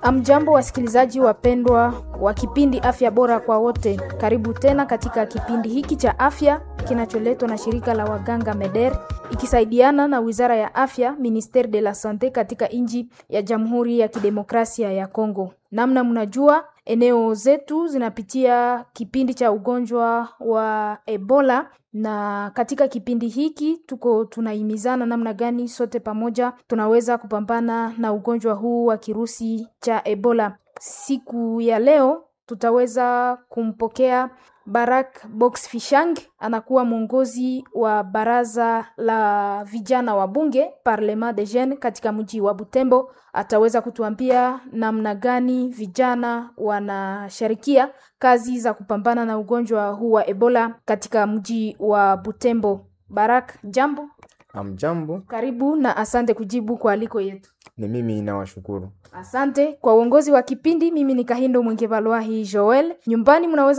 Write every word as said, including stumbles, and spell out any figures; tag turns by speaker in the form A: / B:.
A: Amjambo wasikilizaji wapendwa wa kipindi Afya Bora kwa Wote. Karibu tena katika kipindi hiki cha afya kinacholetwa na shirika la waganga Meder ikisaidiana na Wizara ya Afya, Ministère de la Santé katika nchi ya Jamhuri ya Kidemokrasia ya Kongo. Namna mnajua eneo zetu zinapitia kipindi cha ugonjwa wa Ebola, na katika kipindi hiki tuko tunahimizana namna gani sote pamoja tunaweza kupambana na ugonjwa huu wa kirusi cha Ebola. Siku ya leo tutaweza kumpokea Barak Boxfishang, anakuwa mwongozi wa baraza la vijana wa bunge Parlement des Jeunes katika mji wa Butembo. Ataweza kutuambia namna gani vijana wanashirikia kazi za kupambana na ugonjwa huu wa Ebola katika mji wa Butembo. Barak, jambo.
B: Amjambo.
A: Karibu na asante kujibu kwa aliko yetu.
B: Ni mimi nawashukuru.
A: Asante kwa uongozi wa kipindi. Mimi ni Kahindo Mwingebalwahi Joel. Nyumbani mnaweza